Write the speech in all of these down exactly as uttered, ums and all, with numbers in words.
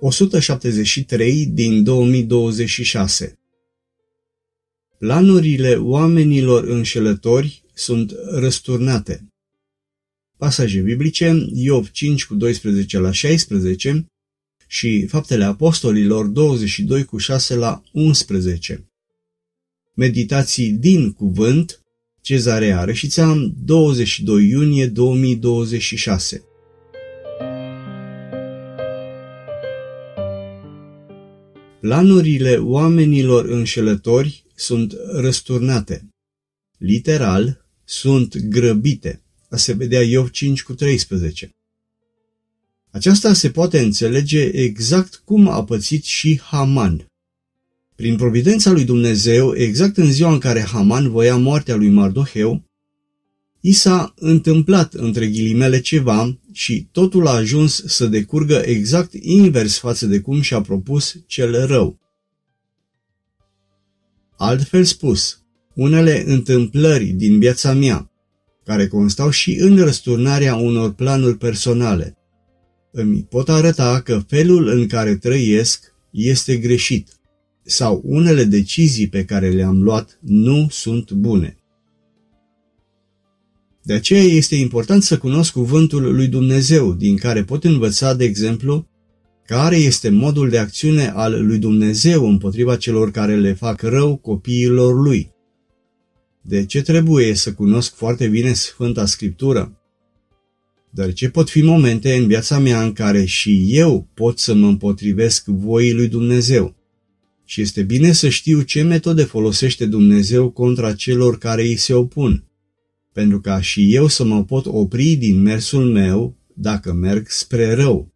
o sută șaptezeci și trei din două mii douăzeci și șase. Planurile oamenilor înșelători sunt răsturnate. Pasaje biblice: Iov cinci cu doisprezece la șaisprezece și Faptele Apostolilor douăzeci și doi cu șase la unsprezece. Meditații din Cuvânt, Cezarea Rășița, douăzeci și doi iunie două mii douăzeci și șase. Planurile oamenilor înșelători sunt răsturnate. Literal, sunt grăbite. A se vedea Iov cinci cu treisprezece. Aceasta se poate înțelege exact cum a pățit și Haman. Prin providența lui Dumnezeu, exact în ziua în care Haman voia moartea lui Mardoheu, i s-a întâmplat între ghilimele ceva și totul a ajuns să decurgă exact invers față de cum și-a propus cel rău. Altfel spus, unele întâmplări din viața mea, care constau și în răsturnarea unor planuri personale, îmi pot arăta că felul în care trăiesc este greșit sau unele decizii pe care le-am luat nu sunt bune. De aceea este important să cunosc cuvântul lui Dumnezeu, din care pot învăța, de exemplu, care este modul de acțiune al lui Dumnezeu împotriva celor care le fac rău copiilor lui. De ce trebuie să cunosc foarte bine Sfânta Scriptură? Deoarece pot fi momente în viața mea în care și eu pot să mă împotrivesc voii lui Dumnezeu. Și este bine să știu ce metode folosește Dumnezeu contra celor care îi se opun, pentru ca și eu să mă pot opri din mersul meu dacă merg spre rău.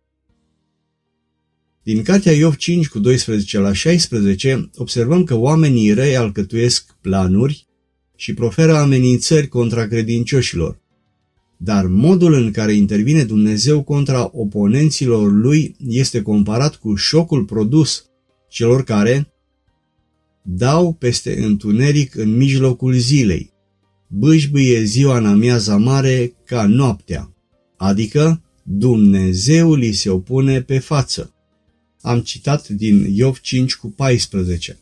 Din cartea Iov cinci cu doisprezece la șaisprezece observăm că oamenii răi alcătuiesc planuri și proferă amenințări contra credincioșilor. Dar modul în care intervine Dumnezeu contra oponenților lui este comparat cu șocul produs celor care dau peste întuneric în mijlocul zilei, bâșbâie ziua în amiaza mare ca noaptea, adică Dumnezeu li se opune pe față. Am citat din Iov cinci cu paisprezece.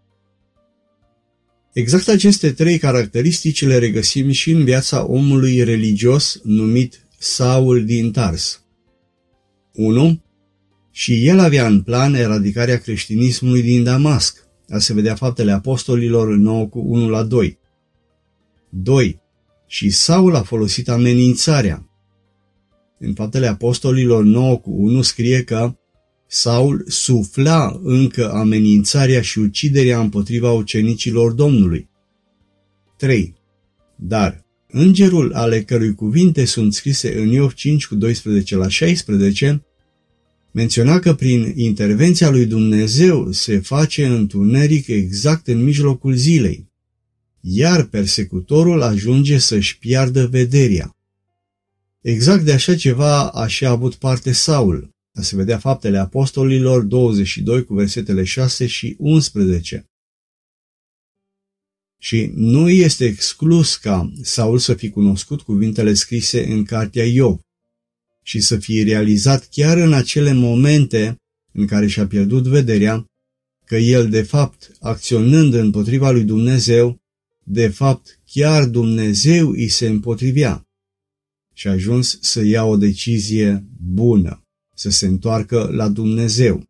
Exact aceste trei caracteristici le regăsim și în viața omului religios numit Saul din Tars. unu. Și el avea în plan eradicarea creștinismului din Damasc. A se vedea Faptele Apostolilor nouă cu unu la doi. doi. Și Saul a folosit amenințarea. În Faptele Apostolilor nouă cu unu scrie că Saul sufla încă amenințarea și uciderea împotriva ucenicilor Domnului. trei. Dar îngerul ale cărui cuvinte sunt scrise în Iov cinci cu doisprezece la șaisprezece menționa că prin intervenția lui Dumnezeu se face întuneric exact în mijlocul zilei, iar persecutorul ajunge să-și piardă vederea. Exact de așa ceva a și avut parte Saul. A se vedea Faptele Apostolilor douăzeci și doi cu versetele șase și unsprezece. Și nu este exclus ca Saul să fi cunoscut cuvintele scrise în cartea Iov și să fie realizat chiar în acele momente în care și-a pierdut vederea, că el de fapt, acționând împotriva lui Dumnezeu, de fapt chiar Dumnezeu îi se împotrivea și a ajuns să ia o decizie bună, să se întoarcă la Dumnezeu.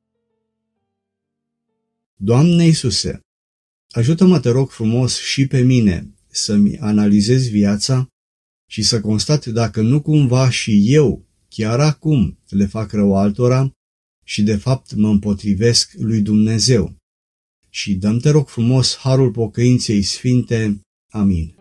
Doamne Iisuse, ajută-mă, te rog frumos, și pe mine să-mi analizez viața și să constat dacă nu cumva și eu, chiar acum, le fac rău altora și de fapt mă împotrivesc lui Dumnezeu. Și dă-mi, te rog frumos, harul pocăinței sfinte. Amin.